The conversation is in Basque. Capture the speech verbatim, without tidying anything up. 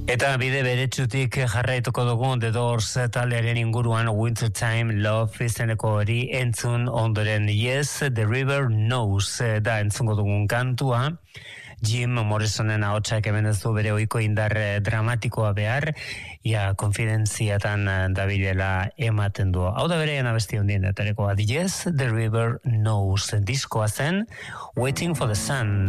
Eta bide beretsutik jarraituko dugu The Doors taldearen inguruan Wintertime Love izeneko hori entzun ondoren. Yes, The River Knows da entzungo dugun kantua. Jim Morrisonen ahotsak hemen ez du bere ohiko indar dramatikoa behar, ia konfidentziatan dabilela ematen du. Hau da berean abesti hondien datarekoa. Yes, The River Knows diskoa zen Waiting for the Sun.